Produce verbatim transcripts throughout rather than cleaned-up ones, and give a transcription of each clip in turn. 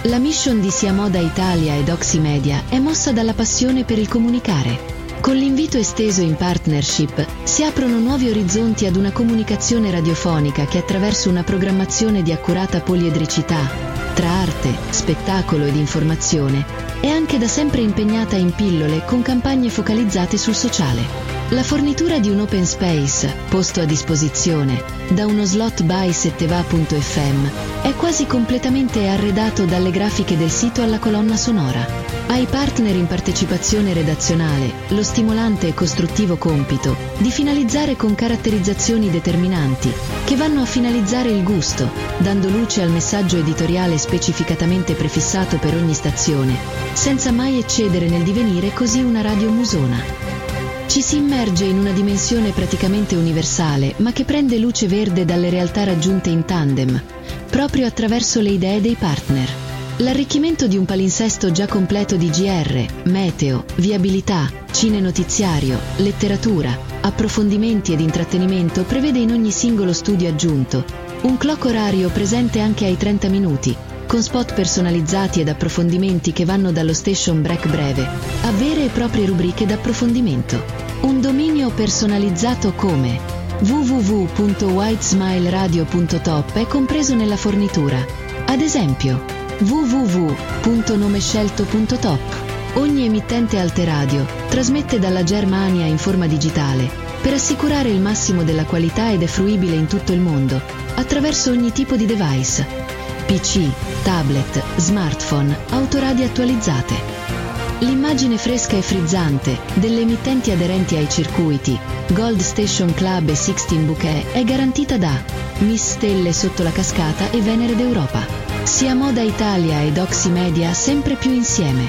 La mission di Sia Moda Italia ed Oximedia è mossa dalla passione per il comunicare. Con l'invito esteso in partnership si aprono nuovi orizzonti ad una comunicazione radiofonica che attraverso una programmazione di accurata poliedricità tra arte, spettacolo ed informazione è anche da sempre impegnata in pillole con campagne focalizzate sul sociale. La fornitura di un open space, posto a disposizione, da uno slot by setteva punto effe emme, è quasi completamente arredato dalle grafiche del sito alla colonna sonora. Ai partner in partecipazione redazionale lo stimolante e costruttivo compito di finalizzare con caratterizzazioni determinanti che vanno a finalizzare il gusto, dando luce al messaggio editoriale specificatamente prefissato per ogni stazione, senza mai eccedere nel divenire così una radio musona. Ci si immerge in una dimensione praticamente universale, ma che prende luce verde dalle realtà raggiunte in tandem, proprio attraverso le idee dei partner. L'arricchimento di un palinsesto già completo di G R, meteo, viabilità, cine-notiziario, letteratura, approfondimenti ed intrattenimento prevede in ogni singolo studio aggiunto un clock orario presente anche ai trenta minuti, con spot personalizzati ed approfondimenti che vanno dallo station break breve a vere e proprie rubriche d'approfondimento. Un dominio personalizzato come w w w punto whitesmileradio punto top è compreso nella fornitura. Ad esempio, w w w punto nomescelto punto top. Ogni emittente Alteradio trasmette dalla Germania in forma digitale per assicurare il massimo della qualità ed è fruibile in tutto il mondo attraverso ogni tipo di device: P C, tablet, smartphone, autoradio attualizzate. L'immagine fresca e frizzante delle emittenti aderenti ai circuiti Gold Station Club e Sixteen Bouquet è garantita da Miss Stelle sotto la cascata e Venere d'Europa. Sia Moda Italia ed Oximedia sempre più insieme.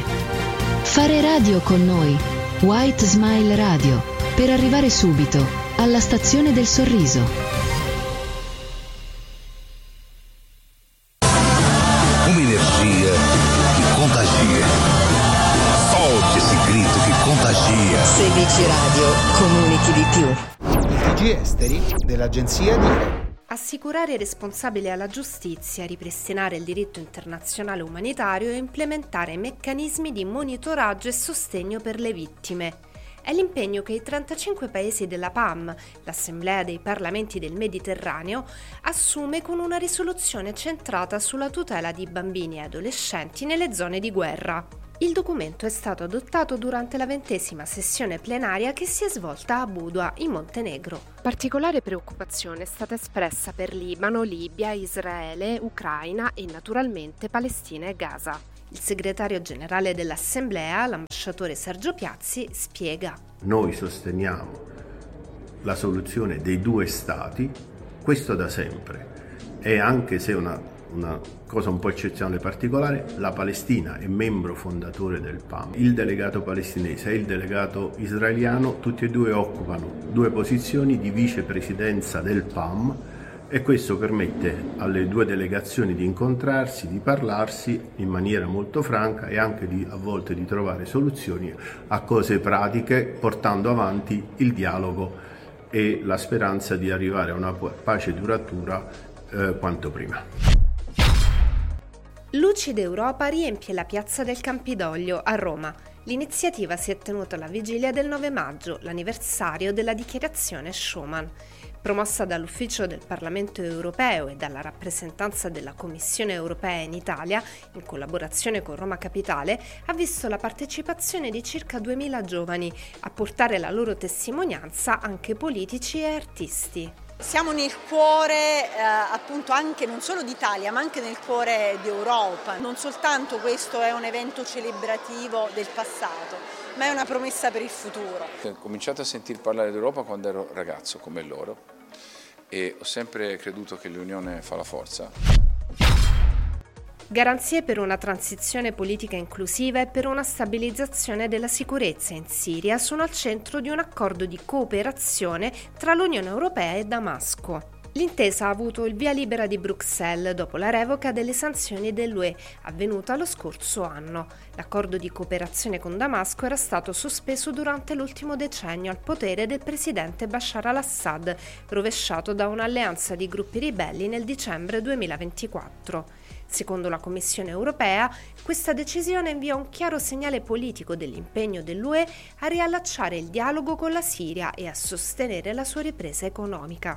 Fare radio con noi, White Smile Radio, per arrivare subito alla stazione del sorriso. Un'energia che contagia. Forte esse grito che contagia. Sedici Radio, comunichi di più. I T G esteri dell'agenzia di assicurare i responsabili alla giustizia, ripristinare il diritto internazionale umanitario e implementare meccanismi di monitoraggio e sostegno per le vittime. È l'impegno che i trentacinque paesi della P A M, l'Assemblea dei Parlamenti del Mediterraneo, assume con una risoluzione centrata sulla tutela di bambini e adolescenti nelle zone di guerra. Il documento è stato adottato durante la ventesima sessione plenaria che si è svolta a Budva, in Montenegro. Particolare preoccupazione è stata espressa per Libano, Libia, Israele, Ucraina e naturalmente Palestina e Gaza. Il segretario generale dell'Assemblea, l'ambasciatore Sergio Piazzi, spiega: Noi sosteniamo la soluzione dei due Stati, questo da sempre, e anche se una una cosa un po' eccezionale e particolare, la Palestina è membro fondatore del P A M. Il delegato palestinese e il delegato israeliano, tutti e due occupano due posizioni di vicepresidenza del P A M e questo permette alle due delegazioni di incontrarsi, di parlarsi in maniera molto franca e anche di, a volte di trovare soluzioni a cose pratiche, portando avanti il dialogo e la speranza di arrivare a una pace duratura eh, quanto prima. Lucida Europa riempie la piazza del Campidoglio a Roma. L'iniziativa si è tenuta alla vigilia del nove maggio, l'anniversario della dichiarazione Schuman. Promossa dall'Ufficio del Parlamento Europeo e dalla rappresentanza della Commissione Europea in Italia, in collaborazione con Roma Capitale, ha visto la partecipazione di circa duemila giovani, a portare la loro testimonianza anche politici e artisti. Siamo nel cuore eh, appunto anche non solo d'Italia ma anche nel cuore d'Europa. Non soltanto questo è un evento celebrativo del passato, ma è una promessa per il futuro. Ho cominciato a sentir parlare d'Europa quando ero ragazzo come loro e ho sempre creduto che l'unione fa la forza. Garanzie per una transizione politica inclusiva e per una stabilizzazione della sicurezza in Siria sono al centro di un accordo di cooperazione tra l'Unione Europea e Damasco. L'intesa ha avuto il via libera di Bruxelles dopo la revoca delle sanzioni dell'U E avvenuta lo scorso anno. L'accordo di cooperazione con Damasco era stato sospeso durante l'ultimo decennio al potere del presidente Bashar al-Assad, rovesciato da un'alleanza di gruppi ribelli nel dicembre duemilaventiquattro. Secondo la Commissione europea, questa decisione invia un chiaro segnale politico dell'impegno dell'U E a riallacciare il dialogo con la Siria e a sostenere la sua ripresa economica.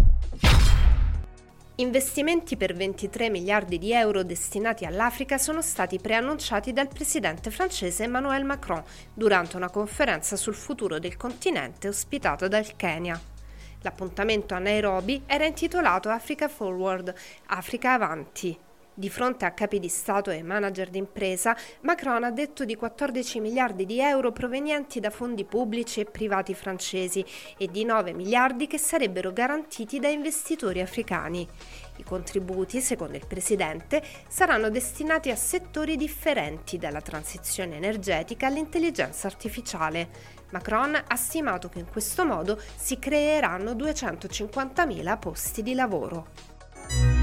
Investimenti per ventitré miliardi di euro destinati all'Africa sono stati preannunciati dal presidente francese Emmanuel Macron durante una conferenza sul futuro del continente ospitata dal Kenya. L'appuntamento a Nairobi era intitolato Africa Forward, Africa Avanti. Di fronte a capi di Stato e manager d'impresa, Macron ha detto di quattordici miliardi di euro provenienti da fondi pubblici e privati francesi e di nove miliardi che sarebbero garantiti da investitori africani. I contributi, secondo il presidente, saranno destinati a settori differenti, dalla transizione energetica all'intelligenza artificiale. Macron ha stimato che in questo modo si creeranno duecentocinquantamila posti di lavoro.